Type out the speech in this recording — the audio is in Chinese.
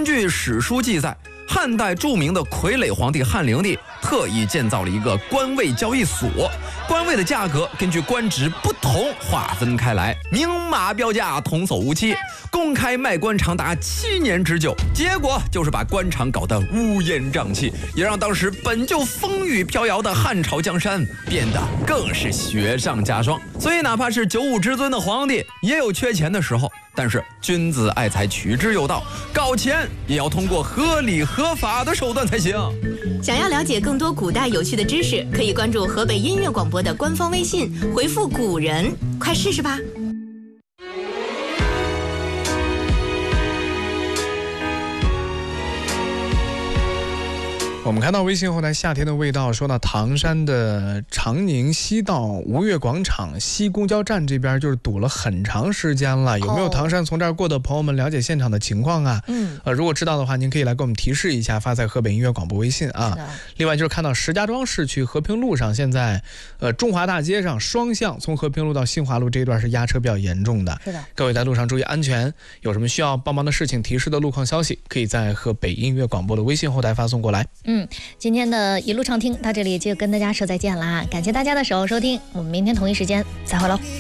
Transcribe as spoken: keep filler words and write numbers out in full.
根据史书记载，汉代著名的傀儡皇帝汉灵帝特意建造了一个官位交易所，官位的价格根据官职不同划分开来，明码标价，童叟无欺，公开卖官长达七年之久。结果就是把官场搞得乌烟瘴气，也让当时本就风雨飘摇的汉朝江山变得更是雪上加霜。所以哪怕是九五之尊的皇帝也有缺钱的时候，但是君子爱财，取之有道，搞钱也要通过合理合法的手段才行。 想要了解更多古代有趣的知识，可以关注河北音乐广播的官方微信，回复古人，快试试吧。 我们看到微信后台夏天的味道说到唐山的长宁西道吴越广场西公交站这边就是堵了很长时间了，有没有唐山从这儿过的朋友们了解现场的情况啊？嗯，呃，如果知道的话，您可以来给我们提示一下，发在河北音乐广播微信啊。另外就是看到石家庄市区和平路上，现在呃中华大街上双向从和平路到新华路这一段是压车比较严重的。是的，各位在路上注意安全。有什么需要帮忙的事情、提示的路况消息，可以在河北音乐广播的微信后台发送过来。 嗯，今天的一路畅听到这里就跟大家说再见啦，感谢大家的守候收听，我们明天同一时间再会喽。